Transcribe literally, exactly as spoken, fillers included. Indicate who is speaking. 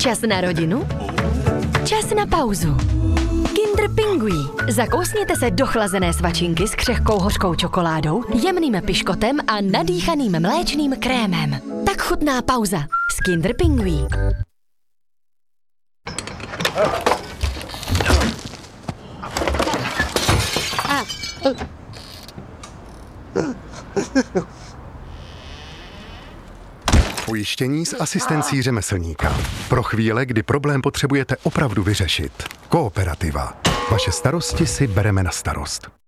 Speaker 1: Čas na rodinu? Čas na pauzu. Kinder Pingui. Zakousněte se do chlazené svačinky s křehkou hořkou čokoládou, jemným piškotem a nadýchaným mléčným krémem. Tak chutná pauza s Kinder Pingui.
Speaker 2: Pojištění s asistencí řemeslníka. Pro chvíle, kdy problém potřebujete opravdu vyřešit. Kooperativa. Vaše starosti si bereme na starost.